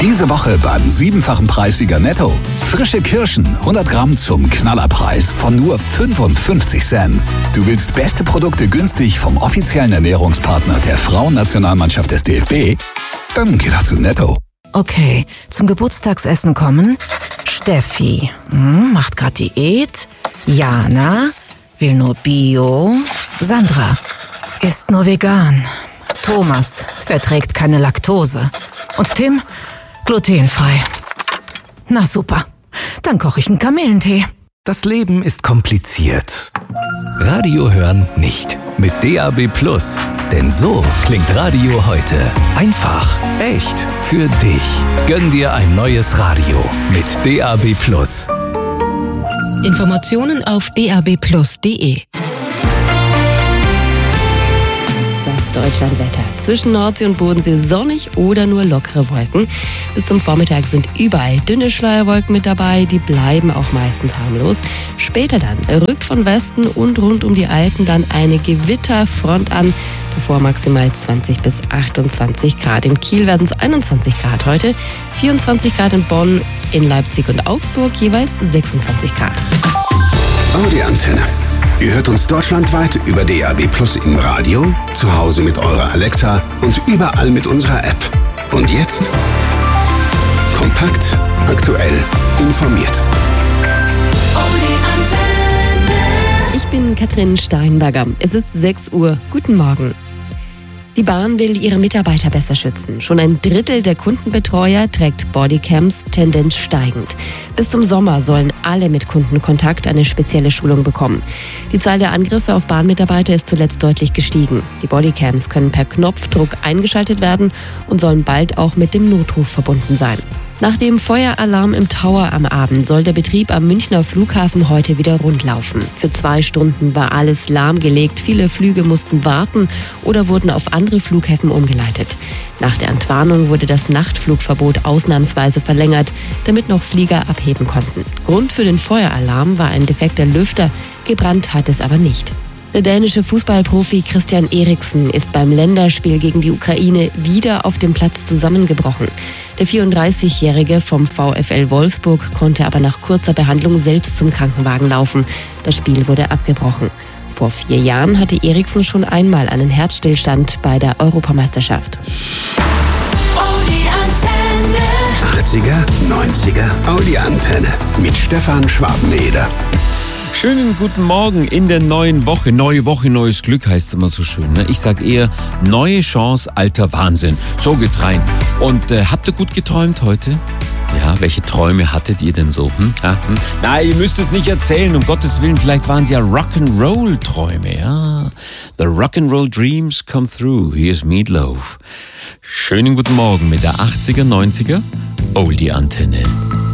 Diese Woche beim 7-fachen Preissieger Netto. Frische Kirschen, 100 Gramm zum Knallerpreis von nur 55 Cent. Du willst beste Produkte günstig vom offiziellen Ernährungspartner der Frauennationalmannschaft des DFB? Dann geh doch zu Netto. Okay, zum Geburtstagsessen kommen Steffi, macht grad Diät. Jana, will nur Bio. Sandra, isst nur vegan. Thomas, verträgt keine Laktose. Und Tim, glutenfrei. Na super, dann koche ich einen Kamillentee. Das Leben ist kompliziert. Radio hören nicht. Mit DAB+. Denn so klingt Radio heute. Einfach, echt, für dich. Gönn dir ein neues Radio mit DAB+. Informationen auf dabplus.de. Deutschlandwetter. Zwischen Nordsee und Bodensee sonnig oder nur lockere Wolken. Bis zum Vormittag sind überall dünne Schleierwolken mit dabei, die bleiben auch meistens harmlos. Später dann rückt von Westen und rund um die Alpen dann eine Gewitterfront an. Davor maximal 20 bis 28 Grad. In Kiel werden es 21 Grad heute, 24 Grad in Bonn, in Leipzig und Augsburg jeweils 26 Grad. Audi Antenne. Ihr hört uns deutschlandweit über DAB+ im Radio, zu Hause mit eurer Alexa und überall mit unserer App. Und jetzt kompakt, aktuell, informiert. Ich bin Katrin Steinberger. Es ist 6 Uhr. Guten Morgen. Die Bahn will ihre Mitarbeiter besser schützen. Schon ein Drittel der Kundenbetreuer trägt Bodycams, Tendenz steigend. Bis zum Sommer sollen alle mit Kundenkontakt eine spezielle Schulung bekommen. Die Zahl der Angriffe auf Bahnmitarbeiter ist zuletzt deutlich gestiegen. Die Bodycams können per Knopfdruck eingeschaltet werden und sollen bald auch mit dem Notruf verbunden sein. Nach dem Feueralarm im Tower am Abend soll der Betrieb am Münchner Flughafen heute wieder rund laufen. Für 2 Stunden war alles lahmgelegt. Viele Flüge mussten warten oder wurden auf andere Flughäfen umgeleitet. Nach der Entwarnung wurde das Nachtflugverbot ausnahmsweise verlängert, damit noch Flieger abheben konnten. Grund für den Feueralarm war ein defekter Lüfter. Gebrannt hat es aber nicht. Der dänische Fußballprofi Christian Eriksen ist beim Länderspiel gegen die Ukraine wieder auf dem Platz zusammengebrochen. Der 34-Jährige vom VfL Wolfsburg konnte aber nach kurzer Behandlung selbst zum Krankenwagen laufen. Das Spiel wurde abgebrochen. Vor 4 Jahren hatte Eriksen schon einmal einen Herzstillstand bei der Europameisterschaft. 80er, 90er, Audi Antenne mit Stefan Schwabeneder. Schönen guten Morgen in der neuen Woche. Neue Woche, neues Glück heißt immer so schön. Ne? Ich sag eher neue Chance, alter Wahnsinn. So geht's rein. Und habt ihr gut geträumt heute? Ja, welche Träume hattet ihr denn so? Nein, ihr müsst es nicht erzählen, um Gottes Willen. Vielleicht waren es ja Rock'n'Roll-Träume. Ja, the Rock'n'Roll Dreams come through. Here's Meatloaf. Schönen guten Morgen mit der 80er, 90er Oldie-Antenne.